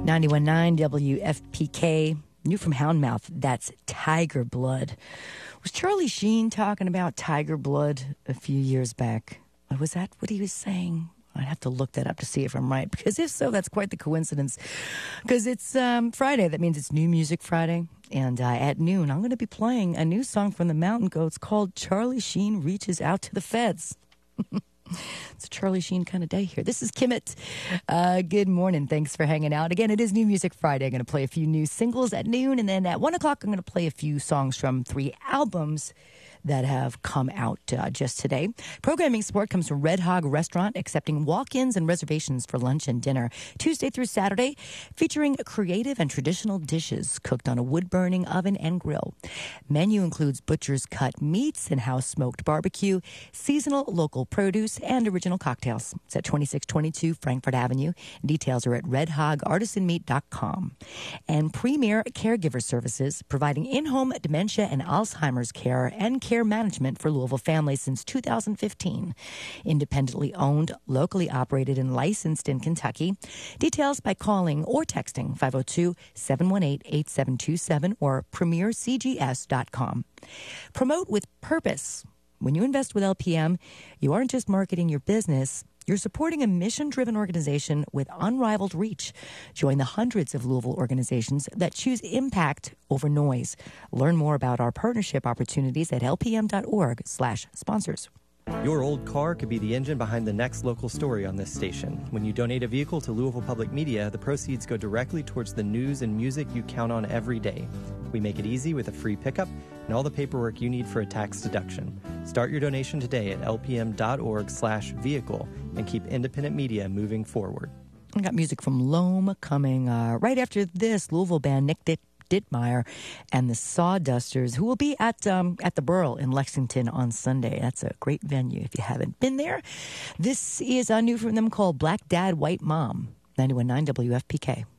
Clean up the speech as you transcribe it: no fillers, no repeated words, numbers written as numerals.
91.9 WFPK. New from Houndmouth, that's Tiger Blood. Was Charlie Sheen talking about Tiger Blood a few years back? Was that what he was saying? I'd have to look that up to see if I'm right, because if so, that's quite the coincidence. Because it's Friday, that means it's New Music Friday. And at noon, I'm going to be playing a new song from the Mountain Goats called Charlie Sheen Reaches Out to the Feds. It's a Charlie Sheen kind of day here. This is Kimmit. Good morning. Thanks for hanging out. Again, it is New Music Friday. I'm going to play a few new singles at noon. And then at 1 o'clock, I'm going to play a few songs from 3 albums that have come out just today. Programming support comes from Red Hog Restaurant, accepting walk-ins and reservations for lunch and dinner Tuesday through Saturday, featuring creative and traditional dishes cooked on a wood-burning oven and grill. Menu includes butcher's cut meats and house-smoked barbecue, seasonal local produce, and original cocktails. It's at 2622 Frankfurt Avenue. Details are at redhogartisanmeat.com. And Premier Caregiver Services, providing in-home dementia and Alzheimer's care and care management for Louisville families since 2015. Independently owned, locally operated, and licensed in Kentucky. Details by calling or texting 502-718-8727 or premiercgs.com. Promote with purpose. When you invest with LPM, you aren't just marketing your business, you're supporting a mission-driven organization with unrivaled reach. Join the hundreds of Louisville organizations that choose impact over noise. Learn more about our partnership opportunities at lpm.org/sponsors. Your old car could be the engine behind the next local story on this station. When you donate a vehicle to Louisville Public Media, the proceeds go directly towards the news and music you count on every day. We make it easy with a free pickup and all the paperwork you need for a tax deduction. Start your donation today at lpm.org/vehicle and keep independent media moving forward. I got music from Loam coming right after this. Louisville band Nick Dittmeyer and the Sawdusters, who will be at the Burl in Lexington on Sunday. That's a great venue if you haven't been there. This is a new from them called Black Dad, White Mom, 91.9 WFPK.